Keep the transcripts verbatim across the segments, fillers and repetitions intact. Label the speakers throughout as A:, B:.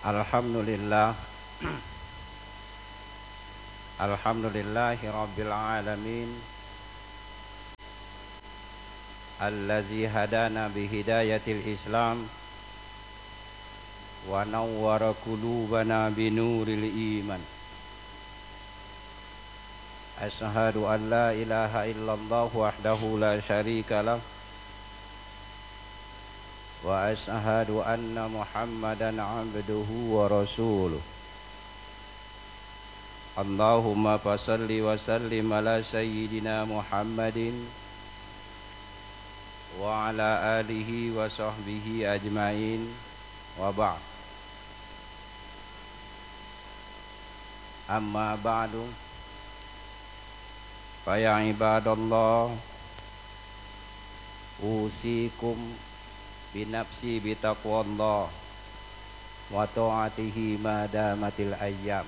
A: Alhamdulillah. Alhamdulillahi Rabbil Alamin, Allazi hadana bihidayatil Islam wa nawwara qulubana binuril iman. Ashhadu an la ilaha illallah wahdahu la syarika lah, wa ashhadu anna Muhammadan abduhu wa rasuluh. Allahumma fasalli wa sallim ala sayyidina Muhammadin wa ala alihi wa sahbihi ajmain, wa ba'd. Amma ba'du, fa ya ibadallah, usikum binafsi bitaqwallah wa ta'atihi ma damatil ayyam.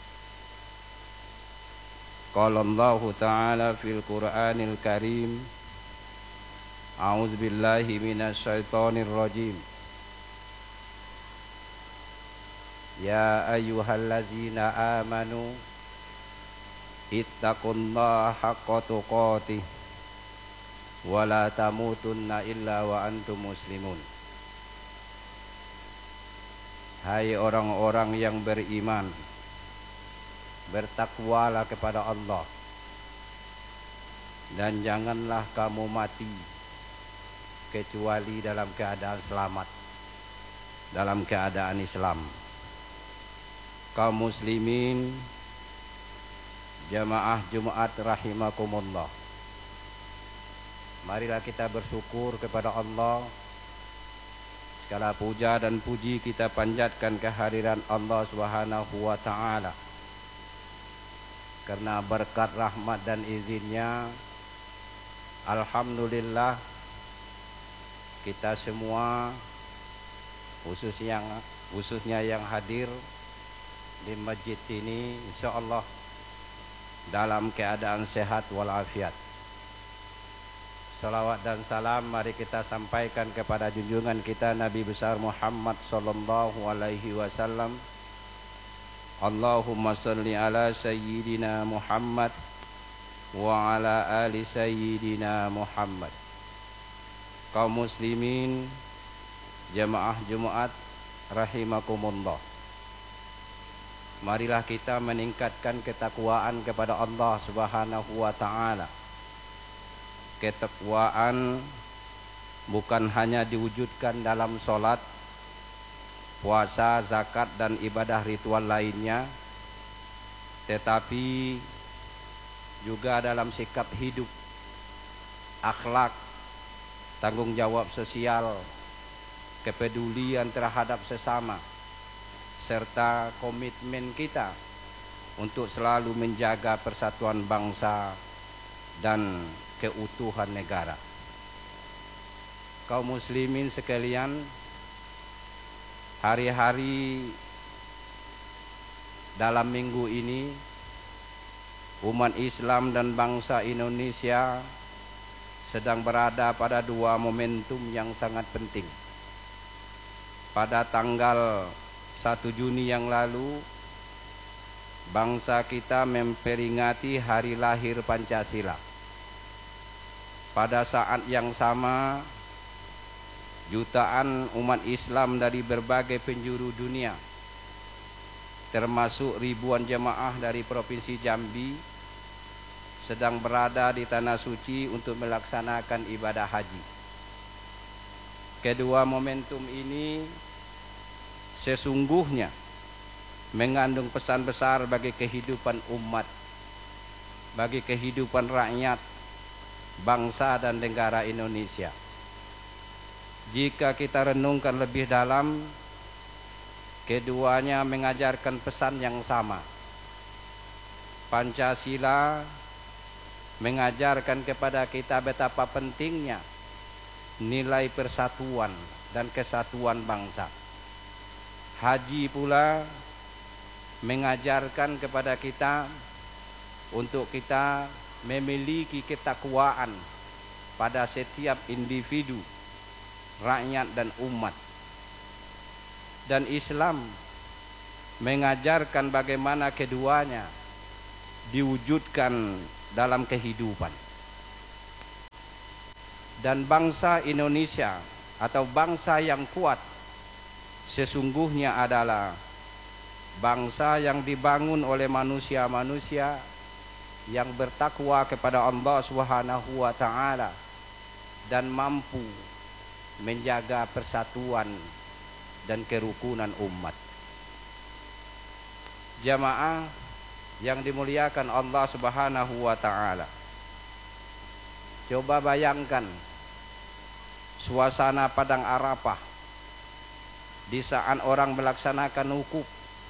A: Qala Allah Ta'ala fil Qur'anil Karim, a'udzu billahi minasy syaithanir rajim. Ya ayyuhallazina amanu ittaqullaha haqqa tuqatih wa la tamutunna illa wa antum muslimun. Hai orang-orang yang beriman, bertakwalah kepada Allah, dan janganlah kamu mati kecuali dalam keadaan selamat, dalam keadaan Islam. Kaum muslimin, jamaah Jumat rahimakumullah, marilah kita bersyukur kepada Allah. Segala puja dan puji kita panjatkan kehadiran Allah Subhanahu wa Ta'ala, karena berkat rahmat dan izinnya, alhamdulillah, kita semua, khususnya khususnya yang hadir di masjid ini, insyaallah dalam keadaan sehat walafiat. Salawat dan salam mari kita sampaikan kepada junjungan kita Nabi besar Muhammad sallallahu alaihi wasallam. Allahumma salli ala sayyidina Muhammad wa ala ali sayyidina Muhammad. Kaum muslimin, jamaah Jumat rahimakumullah, marilah kita meningkatkan ketakwaan kepada Allah Subhanahu wa Ta'ala. Ketakwaan bukan hanya diwujudkan dalam sholat, puasa, zakat, dan ibadah ritual lainnya, tetapi juga dalam sikap hidup, akhlak, tanggung jawab sosial, kepedulian terhadap sesama, serta komitmen kita untuk selalu menjaga persatuan bangsa dan keutuhan negara. Kaum muslimin sekalian, hari-hari dalam minggu ini, umat Islam dan bangsa Indonesia sedang berada pada dua momentum yang sangat penting. Pada tanggal satu Juni yang lalu, bangsa kita memperingati hari lahir Pancasila. Pada saat yang sama, jutaan umat Islam dari berbagai penjuru dunia, termasuk ribuan jemaah dari Provinsi Jambi, sedang berada di Tanah Suci untuk melaksanakan ibadah haji. Kedua momentum ini sesungguhnya mengandung pesan besar bagi kehidupan umat, bagi kehidupan rakyat, bangsa dan negara Indonesia. Jika kita renungkan lebih dalam, keduanya mengajarkan pesan yang sama. Pancasila mengajarkan kepada kita betapa pentingnya nilai persatuan dan kesatuan bangsa. Haji pula mengajarkan kepada kita untuk kita memiliki ketakwaan pada setiap individu, rakyat dan umat. Dan Islam mengajarkan bagaimana keduanya diwujudkan dalam kehidupan. Dan bangsa Indonesia atau bangsa yang kuat sesungguhnya adalah bangsa yang dibangun oleh manusia-manusia yang bertakwa kepada Allah Subhanahu wa taala dan mampu menjaga persatuan dan kerukunan umat. Jamaah yang dimuliakan Allah Subhanahu wa taala, coba bayangkan suasana padang Arafah di saat orang melaksanakan wukuf.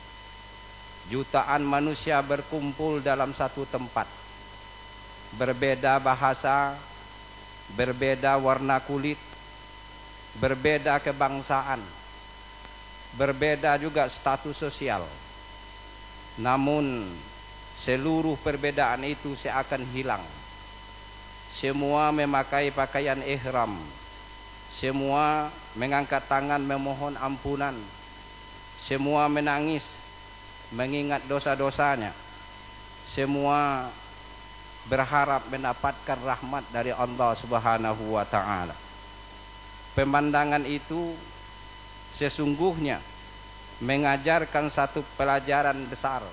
A: Jutaan manusia berkumpul dalam satu tempat, berbeda bahasa, berbeda warna kulit, berbeda kebangsaan, berbeda juga status sosial. Namun seluruh perbedaan itu seakan hilang. Semua memakai pakaian ihram, semua mengangkat tangan memohon ampunan, semua menangis mengingat dosa-dosanya, semua berharap mendapatkan rahmat dari Allah Subhanahu wa taala. Pemandangan itu sesungguhnya mengajarkan satu pelajaran besar,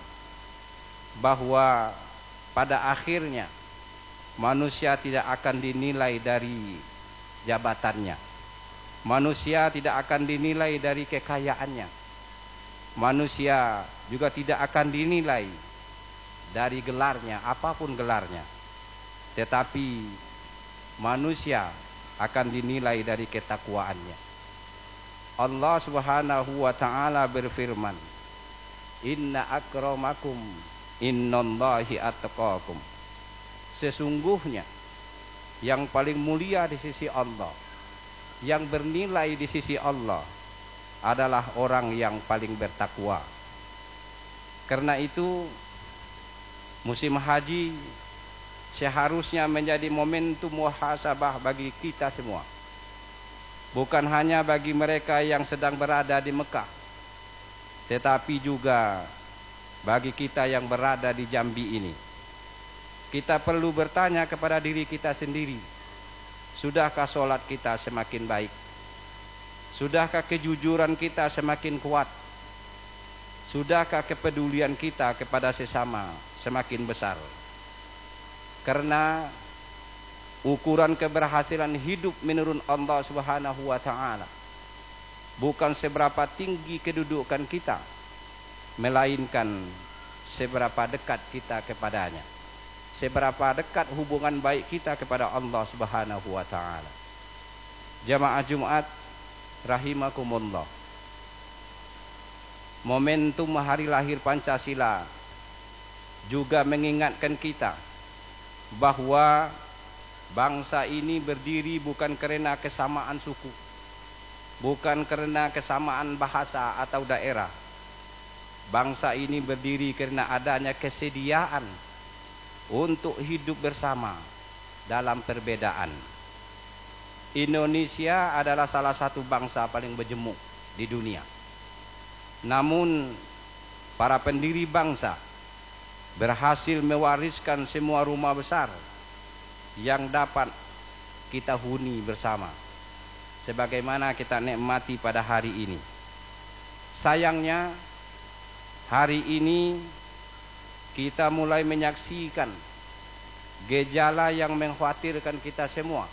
A: bahwa pada akhirnya manusia tidak akan dinilai dari jabatannya, manusia tidak akan dinilai dari kekayaannya, manusia juga tidak akan dinilai dari gelarnya, apapun gelarnya, tetapi manusia akan dinilai dari ketakwaannya. Allah Subhanahu wa taala berfirman, "Inna akramakum innallahi atqakum." Sesungguhnya yang paling mulia di sisi Allah, yang bernilai di sisi Allah adalah orang yang paling bertakwa. Karena itu musim haji seharusnya menjadi momentum muhasabah bagi kita semua. Bukan hanya bagi mereka yang sedang berada di Mekah, tetapi juga bagi kita yang berada di Jambi ini. Kita perlu bertanya kepada diri kita sendiri, sudahkah sholat kita semakin baik? Sudahkah kejujuran kita semakin kuat? Sudahkah kepedulian kita kepada sesama semakin besar? Karena ukuran keberhasilan hidup menurut Allah Subhanahu wa taala bukan seberapa tinggi kedudukan kita, melainkan seberapa dekat kita kepadanya, seberapa dekat hubungan baik kita kepada Allah Subhanahu wa taala. Jamaah Jumat rahimakumullah. Momentum hari lahir Pancasila juga mengingatkan kita bahwa bangsa ini berdiri bukan karena kesamaan suku, bukan karena kesamaan bahasa atau daerah. Bangsa ini berdiri karena adanya kesediaan untuk hidup bersama dalam perbedaan. Indonesia adalah salah satu bangsa paling majemuk di dunia. Namun para pendiri bangsa berhasil mewariskan semua rumah besar yang dapat kita huni bersama, sebagaimana kita nikmati pada hari ini. Sayangnya hari ini kita mulai menyaksikan gejala yang mengkhawatirkan kita semua.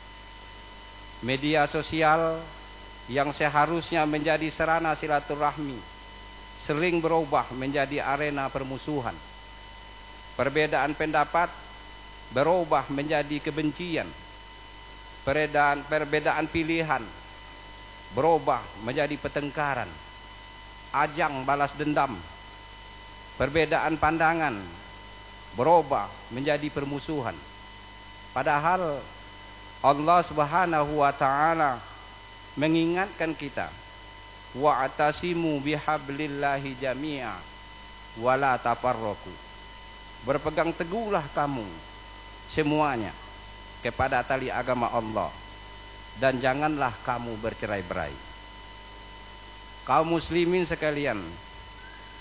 A: Media sosial yang seharusnya menjadi sarana silaturahmi sering berubah menjadi arena permusuhan. Perbedaan pendapat berubah menjadi kebencian. Perbedaan, perbedaan pilihan berubah menjadi pertengkaran, ajang balas dendam. Perbedaan pandangan berubah menjadi permusuhan. Padahal Allah Subhanahu wa taala mengingatkan kita, wa'tasimu bihablillahi jami'a wa la tafarraqu. Berpegang teguhlah kamu semuanya kepada tali agama Allah dan janganlah kamu bercerai-berai. Kaum muslimin sekalian,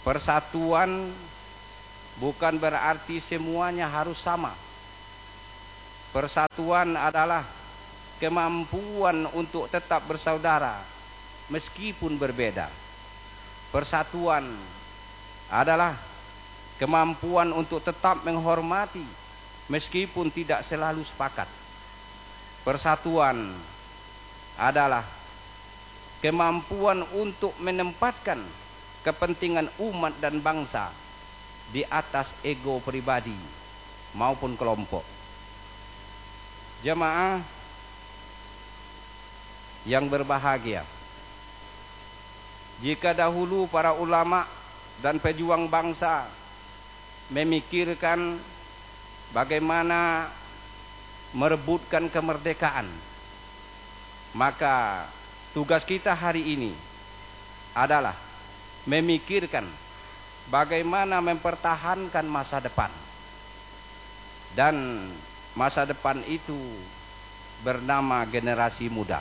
A: Persatuan bukan berarti semuanya harus sama. Persatuan adalah kemampuan untuk tetap bersaudara meskipun berbeda. Persatuan adalah kemampuan untuk tetap menghormati meskipun tidak selalu sepakat. Persatuan adalah kemampuan untuk menempatkan kepentingan umat dan bangsa di atas ego pribadi maupun kelompok. Jemaah yang berbahagia, jika dahulu para ulama dan pejuang bangsa memikirkan bagaimana merebutkan kemerdekaan, maka tugas kita hari ini adalah memikirkan bagaimana mempertahankan masa depan. Dan masa depan itu bernama generasi muda.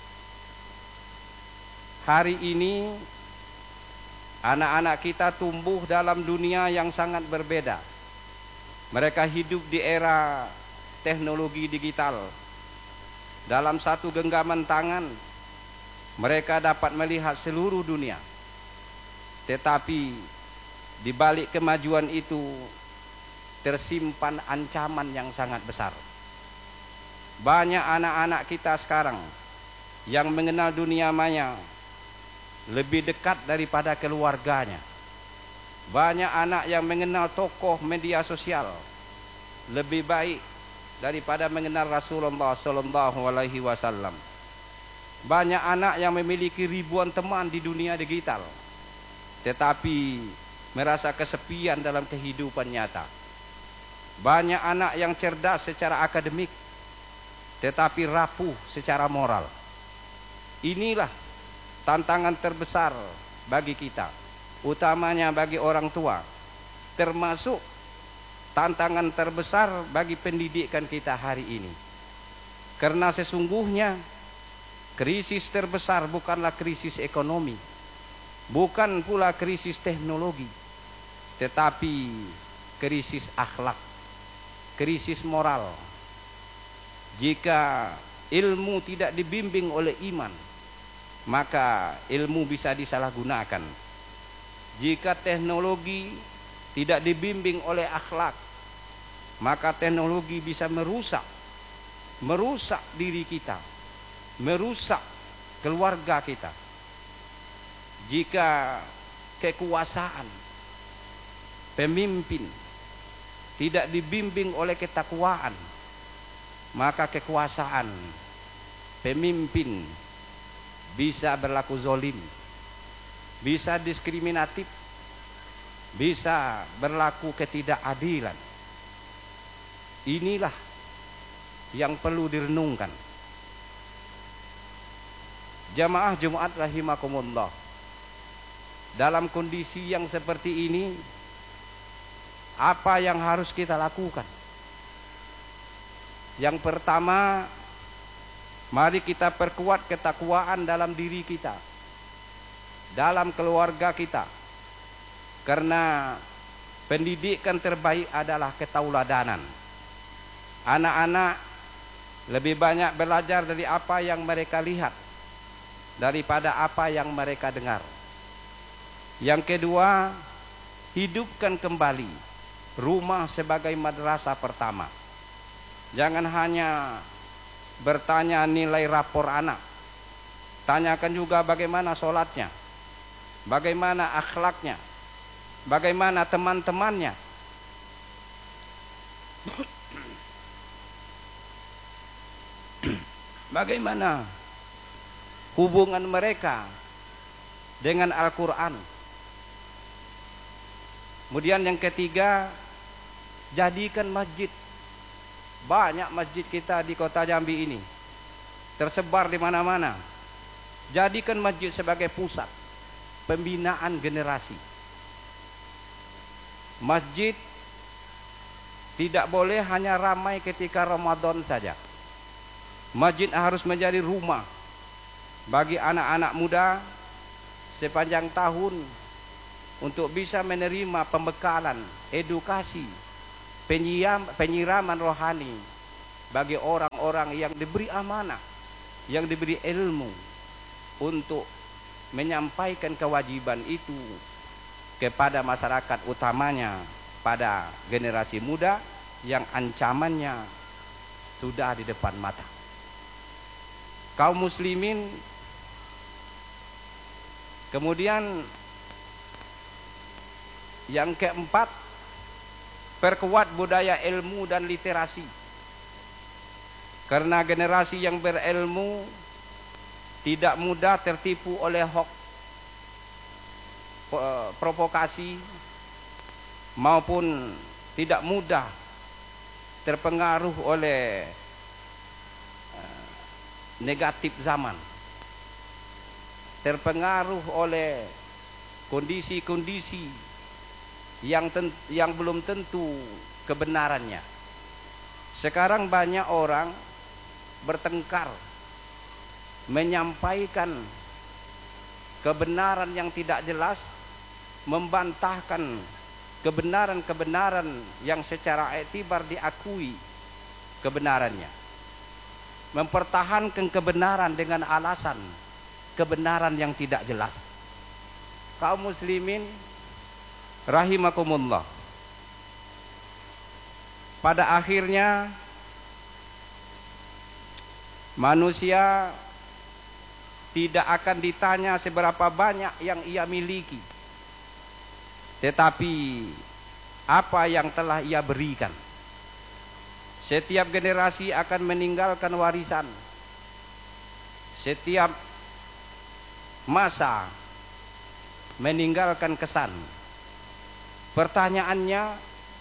A: Hari ini anak-anak kita tumbuh dalam dunia yang sangat berbeda. Mereka hidup di era teknologi digital. Dalam satu genggaman tangan mereka dapat melihat seluruh dunia. Tetapi di balik kemajuan itu tersimpan ancaman yang sangat besar. Banyak anak-anak kita sekarang yang mengenal dunia maya lebih dekat daripada keluarganya. Banyak anak yang mengenal tokoh media sosial lebih baik daripada mengenal Rasulullah Sallallahu Alaihi Wasallam. Banyak anak yang memiliki ribuan teman di dunia digital, tetapi merasa kesepian dalam kehidupan nyata. Banyak anak yang cerdas secara akademik, tetapi rapuh secara moral. Inilah tantangan terbesar bagi kita, utamanya bagi orang tua, termasuk tantangan terbesar bagi pendidikan kita hari ini. Karena sesungguhnya krisis terbesar bukanlah krisis ekonomi, bukan pula krisis teknologi, tetapi krisis akhlak, krisis moral. Jika ilmu tidak dibimbing oleh iman, maka ilmu bisa disalahgunakan. Jika teknologi tidak dibimbing oleh akhlak, maka teknologi bisa merusak merusak diri kita, merusak keluarga kita. Jika kekuasaan pemimpin tidak dibimbing oleh ketakwaan, maka kekuasaan pemimpin bisa berlaku zolim, bisa diskriminatif, bisa berlaku ketidakadilan. Inilah yang perlu direnungkan. Jamaah Jumat rahimakumullah, dalam kondisi yang seperti ini, apa yang harus kita lakukan? Yang pertama, mari kita perkuat ketakwaan dalam diri kita, dalam keluarga kita. Karena pendidikan terbaik adalah ketauladanan. Anak-anak lebih banyak belajar dari apa yang mereka lihat daripada apa yang mereka dengar. Yang kedua, hidupkan kembali rumah sebagai madrasah pertama. Jangan hanya bertanya nilai rapor anak, tanyakan juga bagaimana sholatnya, bagaimana akhlaknya, bagaimana teman-temannya. Bagaimana hubungan mereka dengan Al-Quran. Kemudian yang ketiga, jadikan masjid. Banyak masjid kita di kota Jambi ini tersebar di mana-mana. Jadikan masjid sebagai pusat pembinaan generasi. Masjid tidak boleh hanya ramai ketika Ramadan saja. Masjid harus menjadi rumah bagi anak-anak muda sepanjang tahun untuk bisa menerima pembekalan, edukasi, penyiram, penyiraman rohani bagi orang-orang yang diberi amanah, yang diberi ilmu untuk menyampaikan kewajiban itu kepada masyarakat, utamanya pada generasi muda yang ancamannya sudah di depan mata. Kaum muslimin, kemudian yang keempat, perkuat budaya ilmu dan literasi. Karena generasi yang berilmu tidak mudah tertipu oleh hoax, provokasi, maupun tidak mudah terpengaruh oleh negatif zaman, terpengaruh oleh kondisi-kondisi yang ten, yang belum tentu kebenarannya. Sekarang banyak orang bertengkar menyampaikan kebenaran yang tidak jelas, membantahkan kebenaran-kebenaran yang secara iktibar diakui kebenarannya, mempertahankan kebenaran dengan alasan kebenaran yang tidak jelas. Kaum muslimin rahimakumullah, pada akhirnya manusia tidak akan ditanya seberapa banyak yang ia miliki, tetapi apa yang telah ia berikan. Setiap generasi akan meninggalkan warisan. Setiap masa meninggalkan kesan. Pertanyaannya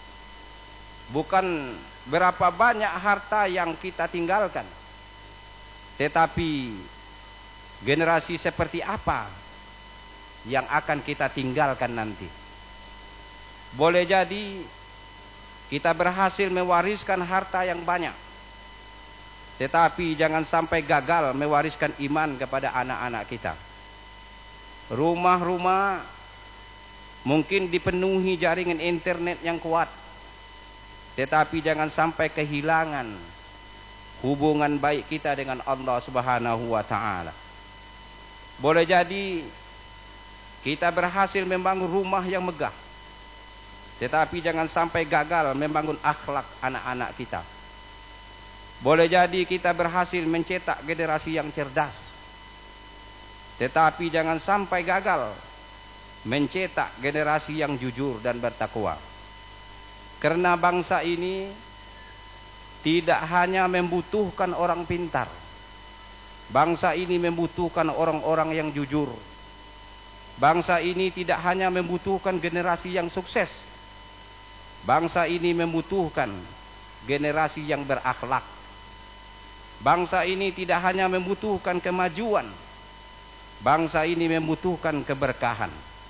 A: bukan berapa banyak harta yang kita tinggalkan, tetapi generasi seperti apa yang akan kita tinggalkan nanti. Boleh jadi kita berhasil mewariskan harta yang banyak, tetapi jangan sampai gagal mewariskan iman kepada anak-anak kita. Rumah-rumah mungkin dipenuhi jaringan internet yang kuat, tetapi jangan sampai kehilangan hubungan baik kita dengan Allah Subhanahu wa Ta'ala. Boleh jadi kita berhasil membangun rumah yang megah, tetapi jangan sampai gagal membangun akhlak anak-anak kita. Boleh jadi kita berhasil mencetak generasi yang cerdas, tetapi jangan sampai gagal mencetak generasi yang jujur dan bertakwa. Karena bangsa ini tidak hanya membutuhkan orang pintar, bangsa ini membutuhkan orang-orang yang jujur. Bangsa ini tidak hanya membutuhkan generasi yang sukses, bangsa ini membutuhkan generasi yang berakhlak. Bangsa ini tidak hanya membutuhkan kemajuan, bangsa ini membutuhkan keberkahan.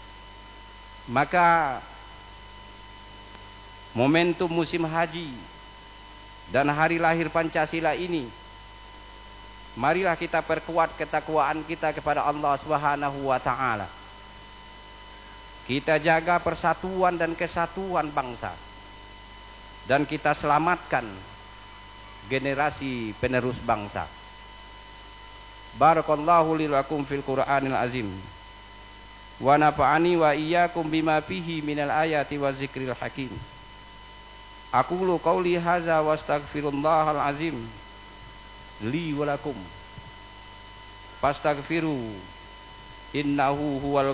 A: Maka momentum musim haji dan hari lahir Pancasila ini, marilah kita perkuat ketakwaan kita kepada Allah Subhanahu wa Ta'ala. Kita jaga persatuan dan kesatuan bangsa, dan kita selamatkan generasi penerus bangsa. Barakallahu li lakum fil Qur'anil azim, wa nafa'ani wa iyyakum bima fihi minal ayati wa zikril hakim. Aqulu qawli hadza wa astaghfirullahal azim li wa lakum fastaghfiru innahu huwal